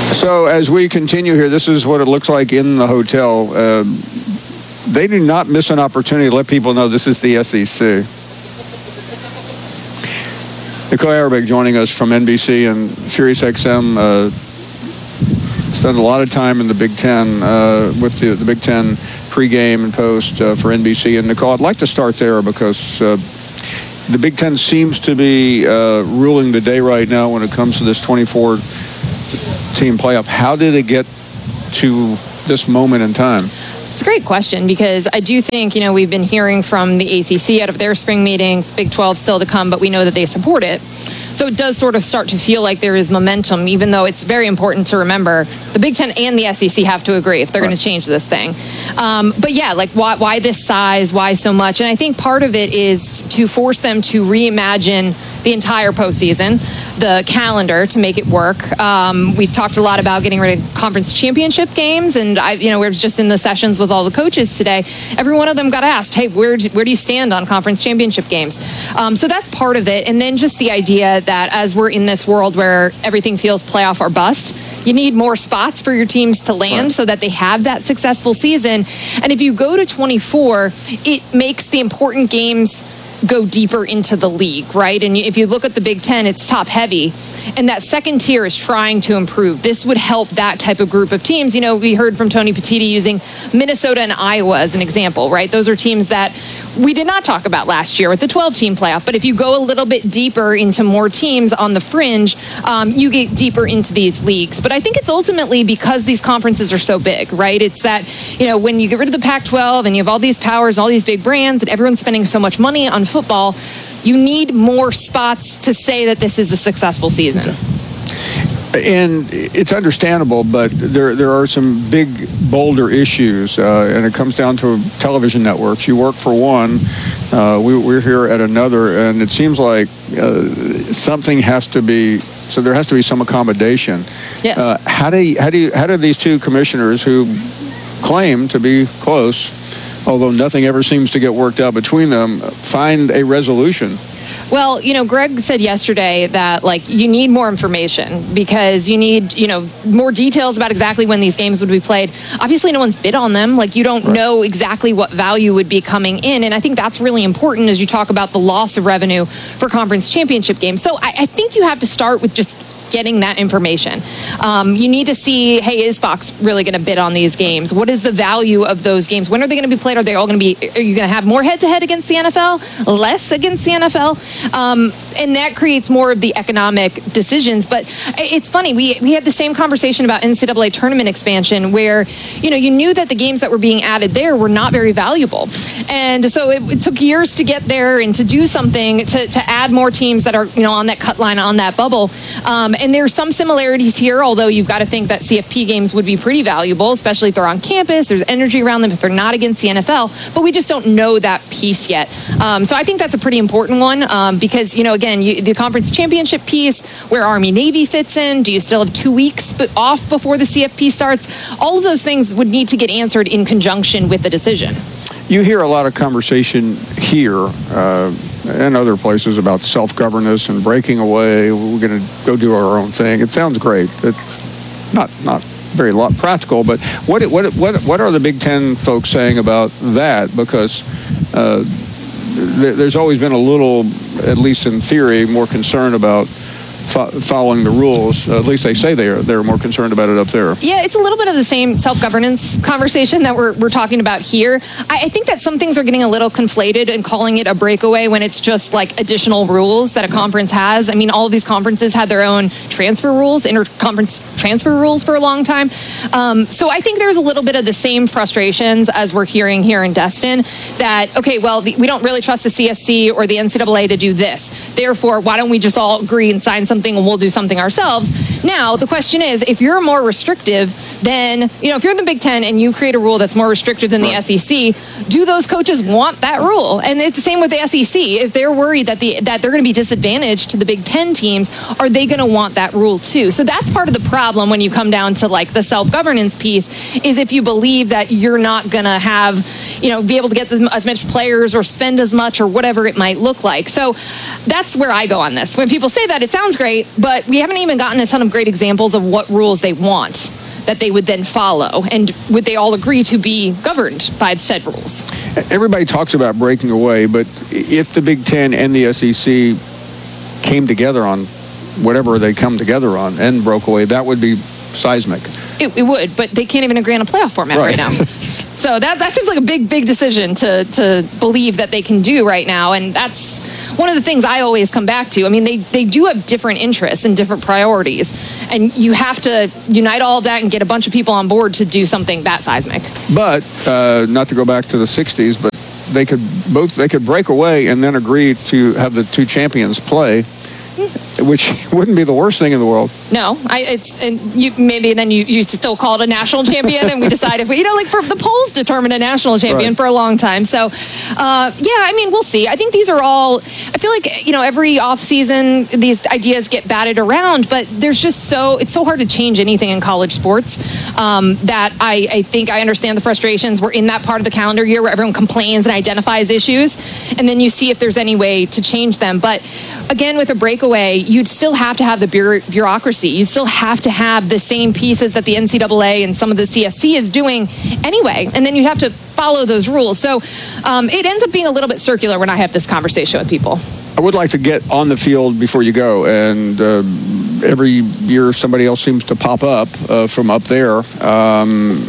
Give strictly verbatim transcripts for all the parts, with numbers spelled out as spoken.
So as we continue here, this is what it looks like in the hotel. Uh, they do not miss an opportunity to let people know this is the S E C. Nicole Arabic joining us from N B C and Sirius X M. Uh, spent a lot of time in the Big Ten uh, with the, the Big Ten pregame and post uh, for N B C. And Nicole, I'd like to start there because uh, the Big Ten seems to be uh, ruling the day right now when it comes to this twenty-four team playoff. How did it get to this moment in time? It's a great question because I do think, you know, we've been hearing from the A C C out of their spring meetings, Big twelve still to come, but we know that they support it. So it does sort of start to feel like there is momentum, even though it's very important to remember the Big Ten and the S E C have to agree if they're right. going to change this thing. Um, but yeah, like why, why this size? Why so much? And I think part of it is to force them to reimagine the entire postseason, the calendar to make it work. Um, we've talked a lot about getting rid of conference championship games, and I, you know, we were just in the sessions with all the coaches today. Every one of them got asked, "Hey, where do, where do you stand on conference championship games?" Um, so that's part of it, and then just the idea that as we're in this world where everything feels playoff or bust, you need more spots for your teams to land right. so that they have that successful season. And if you go to twenty-four, it makes the important games go deeper into the league, right? And if you look at the Big Ten, it's top heavy. And that second tier is trying to improve. This would help that type of group of teams. You know, we heard from Tony Petitti using Minnesota and Iowa as an example, right? Those are teams that we did not talk about last year with the twelve-team playoff. But if you go a little bit deeper into more teams on the fringe, um, you get deeper into these leagues. But I think it's ultimately because these conferences are so big, right? It's that, you know, when you get rid of the Pac twelve and you have all these powers, all these big brands, and everyone's spending so much money on football, you need more spots to say that this is a successful season. Okay. And it's understandable, but there there are some big, bolder issues, uh, and it comes down to television networks. You work for one, uh, we, we're here at another, and it seems like uh, something has to be. So there has to be some accommodation. Yes. Uh, how do you, how do you, how do these two commissioners who claim to be close, although nothing ever seems to get worked out between them, find a resolution? Well, you know, Greg said yesterday that, like, you need more information because you need, you know, more details about exactly when these games would be played. Obviously, no one's bid on them. Like, you don't right. know exactly what value would be coming in. And I think that's really important as you talk about the loss of revenue for conference championship games. So I, I think you have to start with just getting that information. Um, you need to see, hey, is Fox really going to bid on these games? What is the value of those games? When are they going to be played? Are they all going to be, are you going to have more head-to-head against the N F L? Less against the N F L? Um, and that creates more of the economic decisions. But it's funny, we we had the same conversation about N C double A tournament expansion where, you know, you knew that the games that were being added there were not very valuable. And so it, it took years to get there and to do something to, to add more teams that are, you know, on that cut line, on that bubble. Um, And there's some similarities here, although you've got to think that C F P games would be pretty valuable, especially if they're on campus. There's energy around them if they're not against the N F L. But we just don't know that piece yet. Um, so I think that's a pretty important one um, because, you know, again, you, the conference championship piece, where Army-Navy fits in, do you still have two weeks off before the C F P starts? All of those things would need to get answered in conjunction with the decision. You hear a lot of conversation here uh, and other places about self-governance and breaking away. We're going to go do our own thing. It sounds great. It's not not very lot practical, but what what what what are the Big Ten folks saying about that? Because uh, th- there's always been a little, at least in theory, more concern about fo- following the rules. Uh, at least they say they're they're more concerned about it up there. Yeah, it's a little bit of the same self-governance conversation that we're we're talking about here. I, I think that some things are getting a little conflated and calling it a breakaway when it's just like additional rules that a conference has. I mean, all of these conferences had their own transfer rules, inter-conference transfer rules for a long time. Um, so I think there's a little bit of the same frustrations as we're hearing here in Destin that, okay, well, we don't really trust the C S C or the N C double A to do this. Therefore, why don't we just all agree and sign something and we'll do something ourselves? Now, the question is, if you're more restrictive, then, you know, if you're in the Big Ten and you create a rule that's more restrictive than the S E C, do those coaches want that rule? And it's the same with the S E C. If they're worried that the that they're going to be disadvantaged to the Big Ten teams, are they going to want that rule too? So that's part of the problem when you come down to like the self-governance piece, is if you believe that you're not going to have, you know, be able to get as much players or spend as much or whatever it might look like. So that's where I go on this. When people say that, it sounds great, but we haven't even gotten a ton of great examples of what rules they want that they would then follow, and would they all agree to be governed by said rules? Everybody talks about breaking away, but if the Big Ten and the S E C came together on whatever they come together on and broke away, that would be seismic. It, it would, but they can't even agree on a playoff format right, right now. So that that seems like a big, big decision to to believe that they can do right now, and that's one of the things I always come back to. I mean, they, they do have different interests and different priorities, and you have to unite all of that and get a bunch of people on board to do something that seismic. But, uh, not to go back to the sixties, but they could both they could break away and then agree to have the two champions play, which wouldn't be the worst thing in the world. No, I, it's and you maybe then you, you still call it a national champion, and we decide if we, you know, like for the polls determine a national champion right. for a long time. So, uh, yeah, I mean, we'll see. I think these are all. I feel like you know every off season these ideas get batted around, but there's just so it's so hard to change anything in college sports um, that I, I think I understand the frustrations. We're in that part of the calendar year where everyone complains and identifies issues, and then you see if there's any way to change them. But again, with a breakaway, you'd still have to have the bureau- bureaucracy. You still have to have the same pieces that the N C double A and some of the C S C is doing anyway, and then you'd have to follow those rules. So um, it ends up being a little bit circular when I have this conversation with people. I would like to get on the field before you go, and uh, every year somebody else seems to pop up uh, from up there. Um,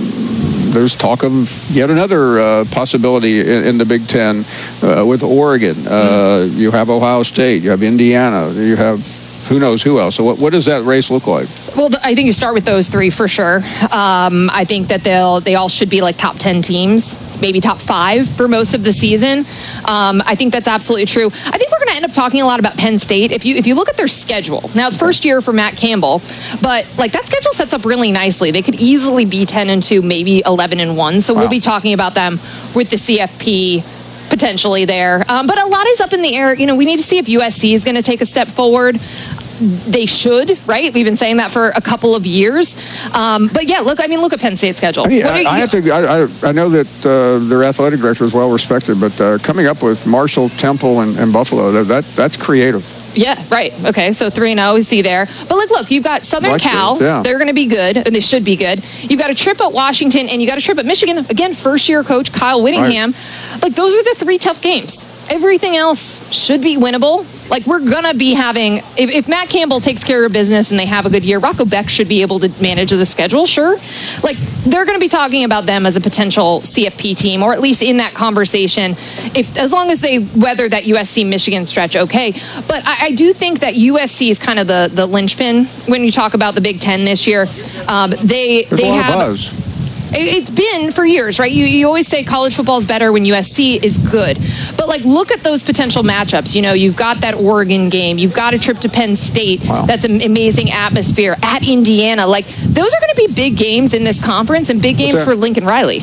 There's talk of yet another uh, possibility in, in the Big Ten uh, with Oregon. Uh, mm-hmm. You have Ohio State. You have Indiana. You have who knows who else. So what, what does that race look like? Well, I think you start with those three for sure. Um, I think that they'll they all should be like top ten teams, maybe top five for most of the season. Um, I think that's absolutely true. I think we're going to end up talking a lot about Penn State. If you if you look at their schedule, now it's first year for Matt Campbell, but like that schedule sets up really nicely. They could easily be ten and two, maybe eleven and one. So wow. We'll be talking about them with the C F P potentially there. Um, but a lot is up in the air. You know, we need to see if U S C is going to take a step forward. They should, right? We've been saying that for a couple of years. Um, but yeah, look, I mean, look at Penn State's schedule. I, mean, I, I have to, I, I, I know that uh, their athletic director is well respected, but uh, coming up with Marshall, Temple, and, and Buffalo, that, that that's creative. Yeah, right. Okay, so three and oh, we see there. But look, look, you've got Southern Watch Cal. it, yeah. They're going to be good, and they should be good. You've got a trip at Washington, and you got a trip at Michigan. Again, first-year coach Kyle Whittingham. Right. Like, those are the three tough games. Everything else should be winnable. Like, we're going to be having, if, if Matt Campbell takes care of business and they have a good year, Rocco Beck should be able to manage the schedule, sure. Like, they're going to be talking about them as a potential C F P team, or at least in that conversation, if as long as they weather that U S C Michigan stretch, okay. But I, I do think that U S C is kind of the, the linchpin when you talk about the Big Ten this year. Um, they There's they a lot have. Of buzz. It's been for years, right? You you always say college football is better when U S C is good. But, like, look at those potential matchups. You know, you've got that Oregon game. You've got a trip to Penn State. Wow. That's an amazing atmosphere. At Indiana. Like, those are going to be big games in this conference and big games for Lincoln Riley.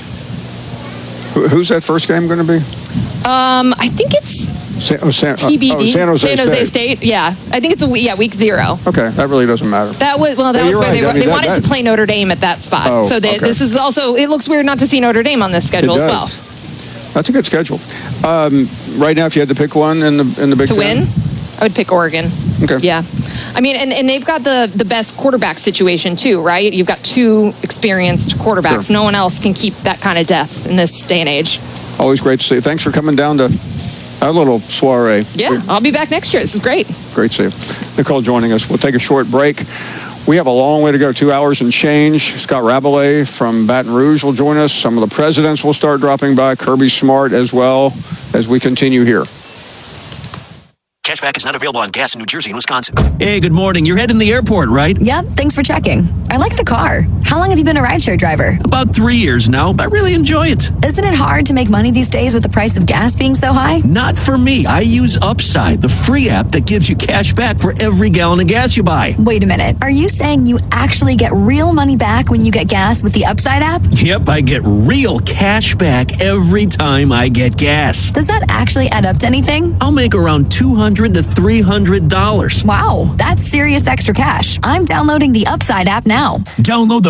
Who's that first game going to be? Um, I think it's San, oh, San, T B D. Oh, San Jose, San Jose State. State. Yeah. I think it's a yeah week zero. Okay, that really doesn't matter. That was well. That Well, was you're where right. they were. I mean, they that- wanted that- to play Notre Dame at that spot. Oh, so they, okay. this is also. It looks weird not to see Notre Dame on this schedule It as well. does. That's a good schedule. Um, right now, if you had to pick one in the in the Big To Ten, win, I would pick Oregon. Okay. Yeah. I mean, and, and they've got the, the best quarterback situation, too, right? You've got two experienced quarterbacks. Sure. No one else can keep that kind of depth in this day and age. Always great to see you. Thanks for coming down to our little soiree. Yeah, I'll be back next year. This is great. Great to see you. Nicole joining us. We'll take a short break. We have a long way to go, two hours and change. Scott Rabelais from Baton Rouge will join us. Some of the presidents will start dropping by. Kirby Smart as well as we continue here. Cashback is not available on gas in New Jersey and Wisconsin. Hey, good morning. You're heading to the airport, right? Yep, thanks for checking. I like the car. How long have you been a rideshare driver? About three years now. I really enjoy it. Isn't it hard to make money these days with the price of gas being so high? Not for me. I use Upside, the free app that gives you cash back for every gallon of gas you buy. Wait a minute. Are you saying you actually get real money back when you get gas with the Upside app? Yep, I get real cash back every time I get gas. Does that actually add up to anything? I'll make around two hundred to three hundred dollars. Wow, that's serious extra cash. I'm downloading the Upside app now. Download the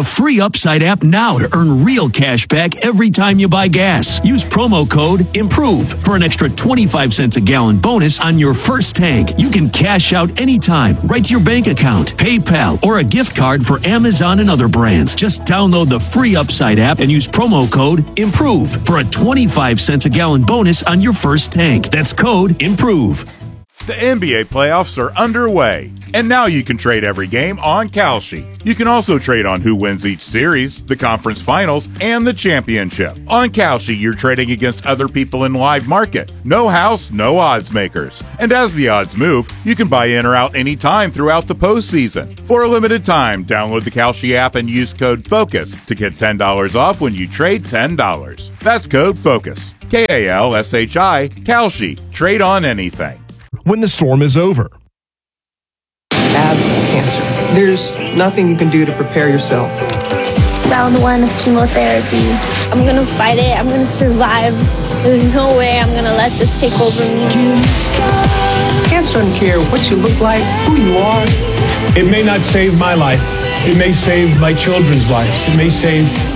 free Upside app now to earn real cash back every time you buy gas. Use promo code IMPROVE for an extra twenty-five cents a gallon bonus on your first tank. You can cash out anytime, right to your bank account, PayPal, or a gift card for Amazon and other brands. Just download the free Upside app and use promo code IMPROVE for a twenty-five cents a gallon bonus on your first tank. That's code IMPROVE. The N B A playoffs are underway, and now you can trade every game on Kalshi. You can also trade on who wins each series, the conference finals, and the championship. On Kalshi, you're trading against other people in live market. No house, no odds makers. And as the odds move, you can buy in or out anytime throughout the postseason. For a limited time, download the Kalshi app and use code FOCUS to get ten dollars off when you trade ten dollars. That's code FOCUS. K A L S H I, Kalshi. Trade on anything. When the storm is over. Have cancer. There's nothing you can do to prepare yourself. Round one of chemotherapy. I'm gonna fight it. I'm gonna survive. There's no way I'm gonna let this take over me. Cancer doesn't care what you look like, who you are. It may not save my life. It may save my children's lives. It may save